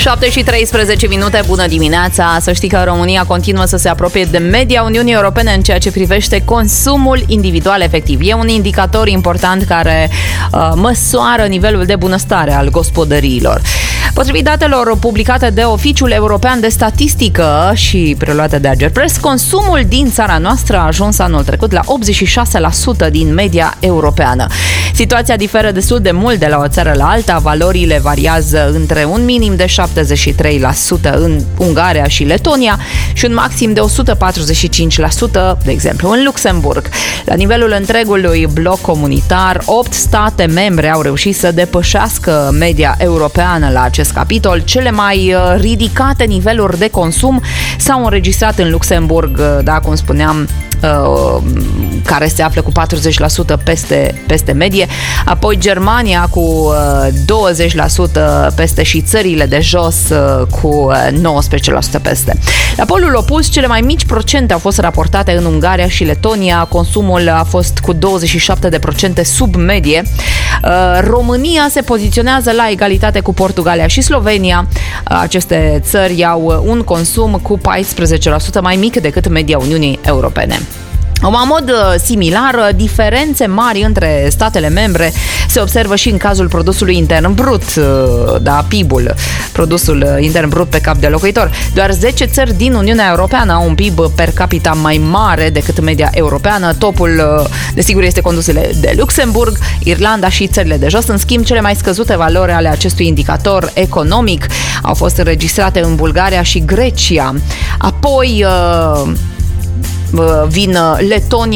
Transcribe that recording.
7 și 13 minute, bună dimineața! Să știi că România continuă să se apropie de media Uniunii Europene în ceea ce privește consumul individual efectiv. E un indicator important care măsoară nivelul de bunăstare al gospodăriilor. Potrivit datelor publicate de Oficiul European de Statistică și preluate de Agerpres, consumul din țara noastră a ajuns anul trecut la 86% din media europeană. Situația diferă destul de mult de la o țară la alta, valorile variază între un minim de 73% în Ungaria și Letonia și un maxim de 145%, de exemplu, în Luxemburg. La nivelul întregului bloc comunitar, 8 state membre au reușit să depășească media europeană la acest capitol. Cele mai ridicate niveluri de consum s-au înregistrat în Luxemburg, da, cum spuneam, care se află cu 40% peste medie, apoi Germania cu 20% peste și țările de jos cu 19% peste. La polul opus, cele mai mici procente au fost raportate în Ungaria și Letonia, consumul a fost cu 27% sub medie. România se poziționează la egalitate cu Portugalia și Slovenia. Aceste țări au un consum cu 14% mai mic decât media Uniunii Europene. În mod similar, diferențe mari între statele membre se observă și în cazul produsului intern brut, da, PIB-ul, produsul intern brut pe cap de locuitor. Doar 10 țări din Uniunea Europeană au un PIB per capita mai mare decât media europeană. Topul, desigur, este condus de Luxemburg, Irlanda și țările de jos. În schimb, cele mai scăzute valori ale acestui indicator economic au fost înregistrate în Bulgaria și Grecia. Apoi vin Letonia